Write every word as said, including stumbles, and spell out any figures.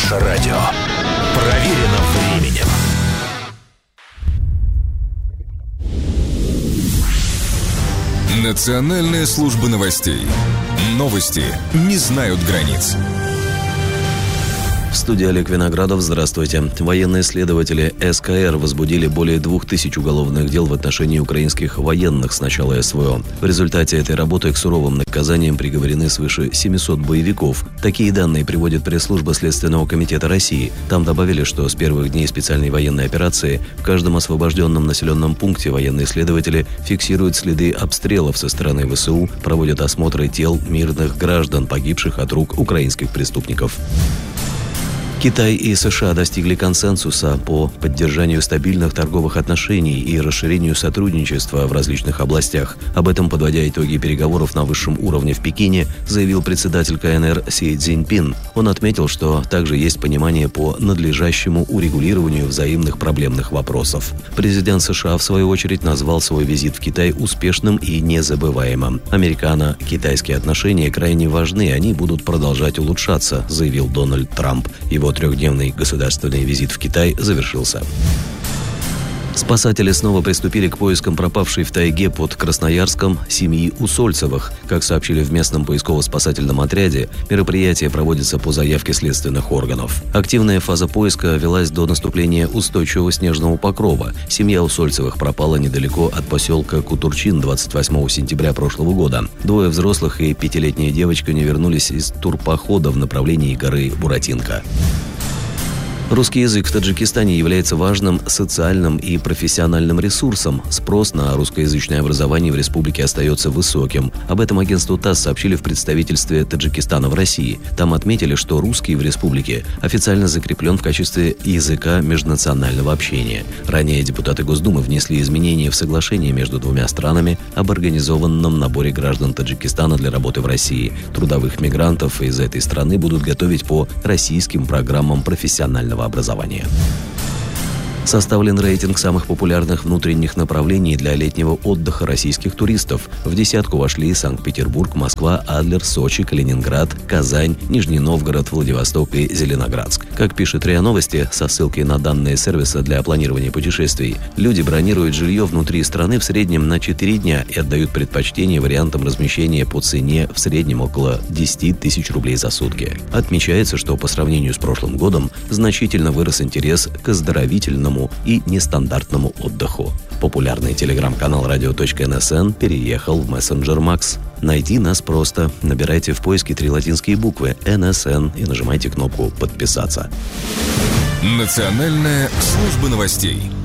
Наше радио. Проверено временем. Национальная служба новостей. Новости не знают границ. В студии Олег Виноградов. Здравствуйте. Военные следователи эс ка эр возбудили более двух тысяч уголовных дел в отношении украинских военных с начала эс вэ о. В результате этой работы к суровым наказаниям приговорены свыше семисот боевиков. Такие данные приводит пресс-служба Следственного комитета России. Там добавили, что с первых дней специальной военной операции в каждом освобожденном населенном пункте военные следователи фиксируют следы обстрелов со стороны вэ эс у, проводят осмотры тел мирных граждан, погибших от рук украинских преступников. Китай и США достигли консенсуса по поддержанию стабильных торговых отношений и расширению сотрудничества в различных областях. Об этом, подводя итоги переговоров на высшем уровне в Пекине, заявил председатель ка эн эр Си Цзиньпин. Он отметил, что также есть понимание по надлежащему урегулированию взаимных проблемных вопросов. Президент США, в свою очередь, назвал свой визит в Китай успешным и незабываемым. Американо-китайские отношения крайне важны, они будут продолжать улучшаться, заявил Дональд Трамп. Его трехдневный государственный визит в Китай завершился. Спасатели снова приступили к поискам пропавшей в тайге под Красноярском семьи Усольцевых. Как сообщили в местном поисково-спасательном отряде, мероприятие проводится по заявке следственных органов. Активная фаза поиска велась до наступления устойчивого снежного покрова. Семья Усольцевых пропала недалеко от поселка Кутурчин двадцать восьмого сентября прошлого года. Двое взрослых и пятилетняя девочка не вернулись из турпохода в направлении горы Буратинка. Русский язык в Таджикистане является важным социальным и профессиональным ресурсом. Спрос на русскоязычное образование в республике остается высоким. Об этом агентству ТАСС сообщили в представительстве Таджикистана в России. Там отметили, что русский в республике официально закреплен в качестве языка межнационального общения. Ранее депутаты Госдумы внесли изменения в соглашение между двумя странами об организованном наборе граждан Таджикистана для работы в России. Трудовых мигрантов из этой страны будут готовить по российским программам профессионального образования. Составлен рейтинг самых популярных внутренних направлений для летнего отдыха российских туристов. В десятку вошли Санкт-Петербург, Москва, Адлер, Сочи, Калининград, Казань, Нижний Новгород, Владивосток и Зеленоградск. Как пишет РИА Новости, со ссылкой на данные сервиса для планирования путешествий, люди бронируют жилье внутри страны в среднем на четыре дня и отдают предпочтение вариантам размещения по цене в среднем около десять тысяч рублей за сутки. Отмечается, что по сравнению с прошлым годом значительно вырос интерес к оздоровительному и нестандартному отдыху. Популярный телеграм-канал радио точка эн эс эн переехал в мессенджер Макс. Найти нас просто. Набирайте в поиске три латинские буквы эн эс эн и нажимайте кнопку «Подписаться». Национальная служба новостей.